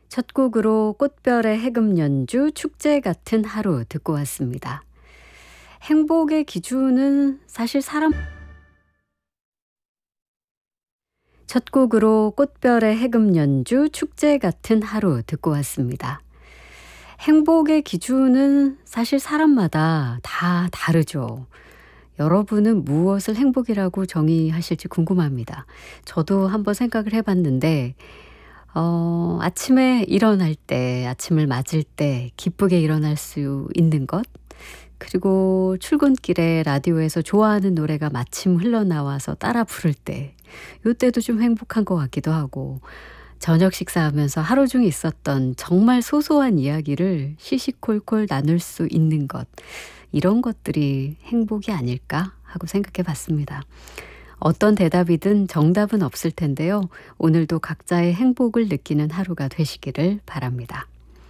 첫 곡으로 꽃별의 해금 연주 축제 같은 하루 듣고 왔습니다. 행복의 기준은 사실 첫 곡으로 꽃별의 해금 연주 축제 같은 하루 듣고 왔습니다. 행복의 기준은 사실 사람마다 다 다르죠. 여러분은 무엇을 행복이라고 정의하실지 궁금합니다. 저도 한번 생각을 해봤는데 아침에 일어날 때, 아침을 맞을 때 기쁘게 일어날 수 있는 것, 그리고 출근길에 라디오에서 좋아하는 노래가 마침 흘러나와서 따라 부를 때, 요때도 좀 행복한 것 같기도 하고, 저녁 식사하면서 하루 중에 있었던 정말 소소한 이야기를 시시콜콜 나눌 수 있는 것, 이런 것들이 행복이 아닐까 하고 생각해 봤습니다. 어떤 대답이든 정답은 없을 텐데요. 오늘도 각자의 행복을 느끼는 하루가 되시기를 바랍니다.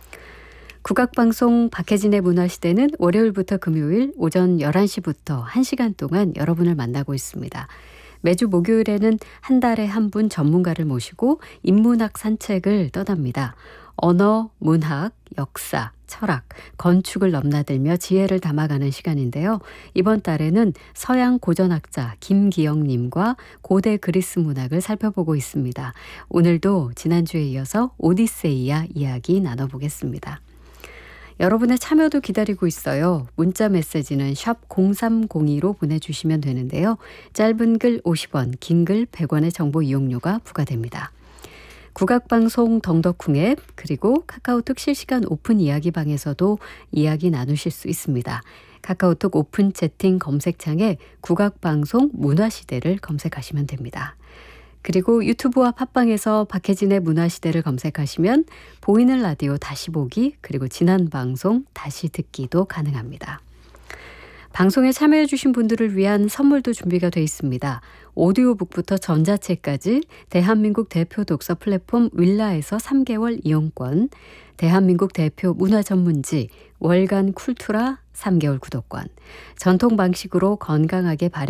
국악방송 박혜진의 문화시대는 월요일부터 금요일 오전 11시부터 1시간 동안 여러분을 만나고 있습니다. 매주 목요일에는 한 달에 한 분 전문가를 모시고 인문학 산책을 떠납니다. 언어, 문학, 역사, 철학, 건축을 넘나들며 지혜를 담아가는 시간인데요. 이번 달에는 서양 고전학자 김기영님과 고대 그리스 문학을 살펴보고 있습니다. 오늘도 지난주에 이어서 오디세이아 이야기 나눠보겠습니다. 여러분의 참여도 기다리고 있어요. 문자 메시지는 샵 0302로 보내주시면 되는데요. 짧은 글 50원, 긴 글 100원의 정보 이용료가 부과됩니다. 국악방송 덩덕쿵 앱 그리고 카카오톡 실시간 오픈 이야기방에서도 이야기 나누실 수 있습니다. 카카오톡 오픈 채팅 검색창에 국악방송 문화시대를 검색하시면 됩니다. 그리고 유튜브와 팟빵에서 박혜진의 문화시대를 검색하시면 보이는 라디오 다시 보기 그리고 지난 방송 다시 듣기도 가능합니다. 방송에 참여해 주신 분들을 위한 선물도 준비가 되어 있습니다. 오디오북부터 전자책까지 대한민국 대표 독서 플랫폼 윌라에서 3개월 이용권, 대한민국 대표 문화전문지 월간 쿨투라 3개월 구독권, 전통 방식으로 건강하게 발효